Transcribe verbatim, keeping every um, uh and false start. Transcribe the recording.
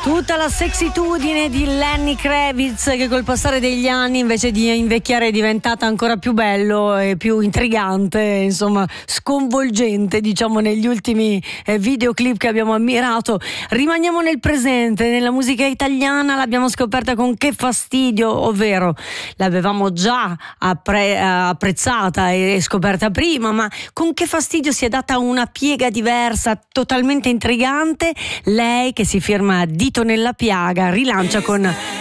Tutta la sexitudine di Lenny Kravitz, che col passare degli anni, invece di invecchiare, è diventata ancora più bello e più intrigante, insomma sconvolgente, diciamo, negli ultimi eh, videoclip che abbiamo ammirato. Rimaniamo nel presente, nella musica italiana l'abbiamo scoperta con Che fastidio, ovvero l'avevamo già appre- apprezzata e scoperta prima, ma con Che fastidio si è data una piega diversa, totalmente intrigante. Lei, che si firma Dito nella piaga, rilancia con